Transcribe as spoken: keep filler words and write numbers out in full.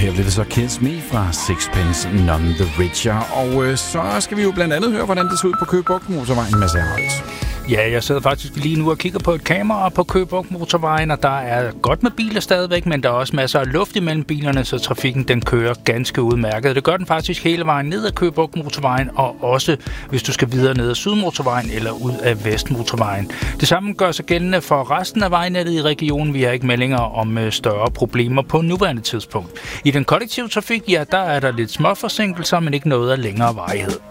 her bliver det så Kiss Me fra Sixpence None the Richer. Og øh, så skal vi jo blandt andet høre, hvordan det ser ud på Køge Bugt Motorvejen med Særholdt. Ja, jeg sidder faktisk lige nu og kigger på et kamera på Køge Bugt Motorvejen, og der er godt med biler stadigvæk, men der er også masser af luft imellem bilerne, så trafikken den kører ganske udmærket. Det gør den faktisk hele vejen ned ad Køge Bugt Motorvejen, og også hvis du skal videre ned ad Sydmotorvejen eller ud af Vestmotorvejen. Det samme gør sig gældende for resten af vejnettet i regionen. Vi har ikke meldinger om større problemer på nuværende tidspunkt. I den kollektive trafik, ja, der er der lidt små forsinkelser, men ikke noget af længere varighed.